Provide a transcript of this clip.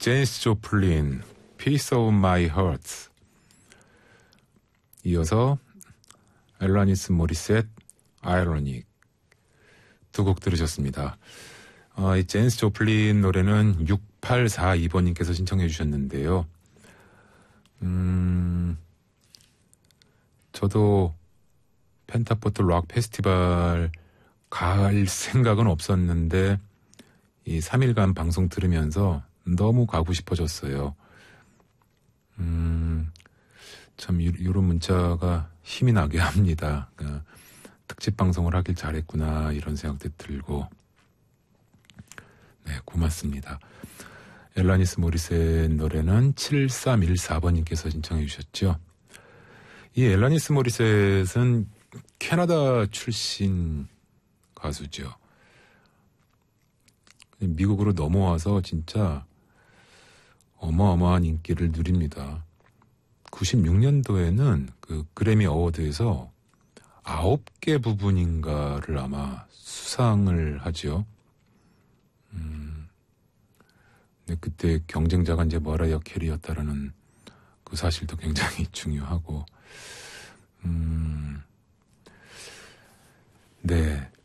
제니스 조플린, Piece of My Heart. 이어서 엘라니스 모리셋, Ironic. 두 곡 들으셨습니다. 이 제니스 조플린 노래는 6842번님께서 신청해 주셨는데요. 저도 펜타포트 락 페스티벌 갈 생각은 없었는데 이 3일간 방송 들으면서 너무 가고 싶어졌어요. 참 이런 문자가 힘이 나게 합니다. 특집 방송을 하길 잘했구나 이런 생각도 들고. 네, 고맙습니다. 엘라니스 모리셋 노래는 7314번님께서 신청해 주셨죠. 이 엘라니스 모리셋은 캐나다 출신 가수죠. 미국으로 넘어와서 진짜 어마어마한 인기를 누립니다. 96년도에는 그 그래미 어워드에서 9개 부분인가를 아마 수상을 하죠. 근데 그때 경쟁자가 이제 머라이어 캐리였다라는 그 사실도 굉장히 중요하고, 네.